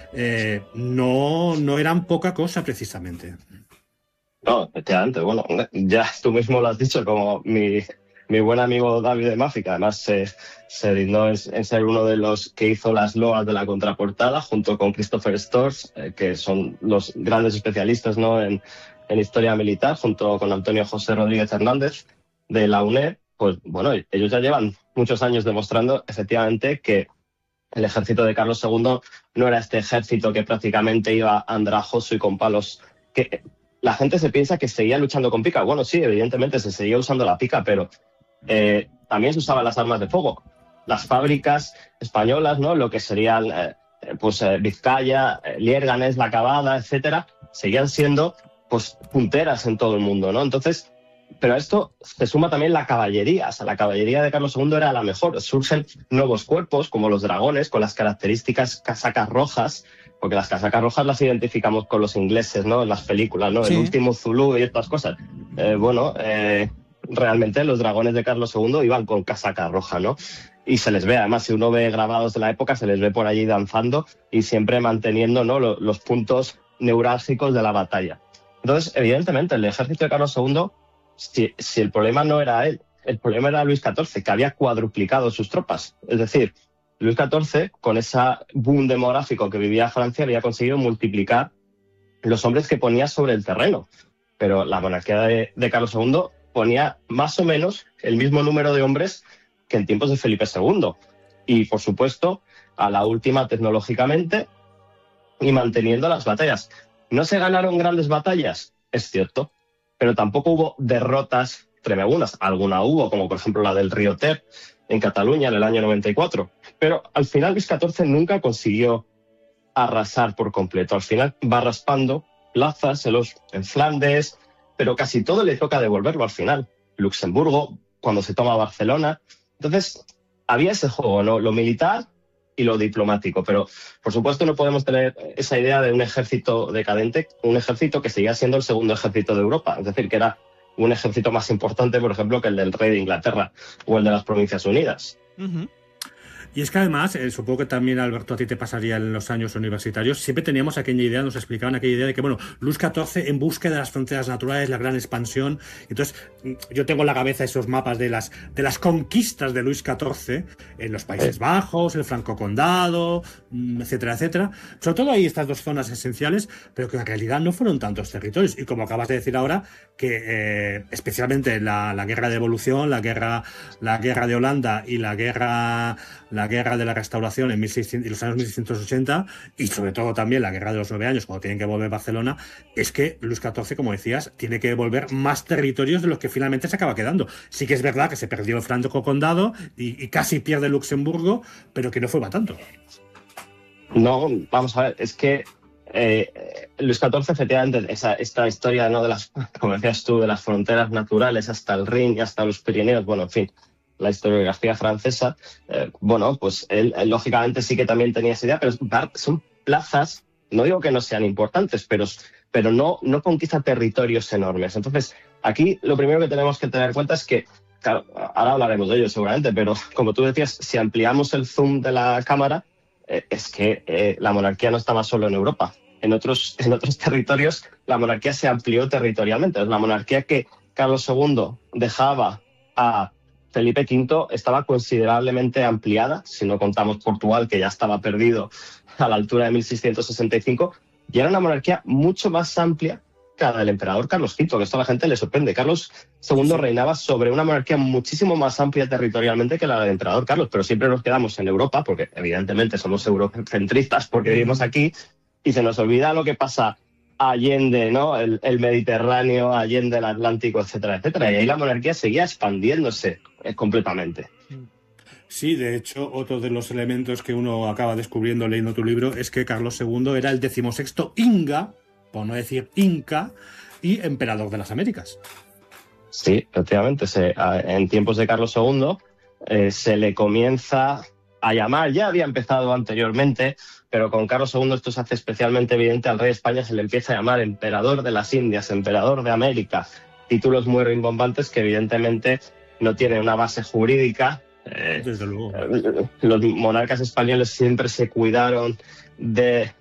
no eran poca cosa precisamente. No, efectivamente, bueno, ya tú mismo lo has dicho, como mi buen amigo David de Maffi, que además se dignó en ser uno de los que hizo las loas de la contraportada, junto con Christopher Storrs, que son los grandes especialistas, ¿no?, en historia militar, junto con Antonio José Rodríguez Hernández de la UNED. Pues bueno, ellos ya llevan muchos años demostrando efectivamente que el ejército de Carlos II no era este ejército que prácticamente iba andrajoso y con palos, que la gente se piensa que seguía luchando con pica. Bueno, sí, evidentemente se seguía usando la pica, pero también se usaban las armas de fuego. Las fábricas españolas, ¿no?, lo que serían Vizcaya, Liérganes, La Cavada, etcétera, seguían siendo pues punteras en todo el mundo, ¿no? Entonces, pero a esto se suma también la caballería. O sea, la caballería de Carlos II era la mejor. Surgen nuevos cuerpos, como los dragones, con las características casacas rojas, porque las casacas rojas las identificamos con los ingleses, ¿no?, en las películas, ¿no? Sí. El último Zulú y estas cosas. Realmente los dragones de Carlos II iban con casaca roja, ¿no? Y se les ve, además, si uno ve grabados de la época, se les ve por allí danzando y siempre manteniendo, ¿no?, los puntos neurálgicos de la batalla. Entonces, evidentemente, el ejército de Carlos II, si el problema no era él, el problema era Luis XIV, que había cuadruplicado sus tropas. Es decir, Luis XIV, con ese boom demográfico que vivía Francia, había conseguido multiplicar los hombres que ponía sobre el terreno. Pero la monarquía de Carlos II ponía más o menos el mismo número de hombres que en tiempos de Felipe II. Y, por supuesto, a la última tecnológicamente y manteniendo las batallas. ¿No se ganaron grandes batallas? Es cierto, pero tampoco hubo derrotas tremendas. Alguna hubo, como por ejemplo la del río Ter en Cataluña en el año 94. Pero al final Luis XIV nunca consiguió arrasar por completo. Al final va raspando plazas en Flandes, pero casi todo le toca devolverlo al final. Luxemburgo, cuando se toma Barcelona. Entonces, había ese juego, ¿no?, lo militar y lo diplomático, pero por supuesto no podemos tener esa idea de un ejército decadente, un ejército que seguía siendo el segundo ejército de Europa, es decir, que era un ejército más importante, por ejemplo, que el del rey de Inglaterra o el de las Provincias Unidas. Uh-huh. Y es que además, supongo que también, Alberto, a ti te pasaría en los años universitarios, siempre teníamos aquella idea, nos explicaban aquella idea de que, bueno, Luis XIV en búsqueda de las fronteras naturales, la gran expansión. Entonces, yo tengo en la cabeza esos mapas de las conquistas de Luis XIV en los Países Bajos, el Franco Condado, etcétera, etcétera. Sobre todo hay estas dos zonas esenciales, pero que en realidad no fueron tantos territorios. Y como acabas de decir ahora, que especialmente la guerra de evolución, la guerra de Holanda y la guerra de la Restauración en 1600 y los años 1680, y sobre todo también la guerra de los 9 años, cuando tienen que volver Barcelona, es que Luis XIV, como decías, tiene que devolver más territorios de los que finalmente se acaba quedando. Sí que es verdad que se perdió el Franco Condado y casi pierde Luxemburgo, pero que no fue para tanto. No, vamos a ver, es que Luis XIV, efectivamente, esta historia, ¿no?, de las, como decías tú, de las fronteras naturales hasta el Rin y hasta los Pirineos, bueno, en fin, la historiografía francesa, pues él lógicamente sí que también tenía esa idea, pero son plazas, no digo que no sean importantes, pero no conquista territorios enormes. Entonces, aquí lo primero que tenemos que tener en cuenta es que, claro, ahora hablaremos de ello seguramente, pero como tú decías, si ampliamos el zoom de la cámara, es que la monarquía no estaba solo en Europa. En otros territorios la monarquía se amplió territorialmente. La monarquía que Carlos II dejaba a Felipe V estaba considerablemente ampliada, si no contamos Portugal, que ya estaba perdido a la altura de 1665, y era una monarquía mucho más amplia que la del emperador Carlos V, que esto a la gente le sorprende. Carlos II reinaba sobre una monarquía muchísimo más amplia territorialmente que la del emperador Carlos, pero siempre nos quedamos en Europa, porque evidentemente somos eurocentristas porque vivimos aquí, y se nos olvida lo que pasa allende, ¿no?, el Mediterráneo, allende el Atlántico, etcétera, etcétera. Y ahí la monarquía seguía expandiéndose completamente. Sí, de hecho, otro de los elementos que uno acaba descubriendo leyendo tu libro es que Carlos II era el 16º Inga, por no decir Inca, y emperador de las Américas. Sí, efectivamente. En tiempos de Carlos II se le comienza a llamar, ya había empezado anteriormente, pero con Carlos II esto se hace especialmente evidente. Al rey de España se le empieza a llamar emperador de las Indias, emperador de América, títulos muy rimbombantes que evidentemente no tienen una base jurídica. Desde luego. Los monarcas españoles siempre se cuidaron de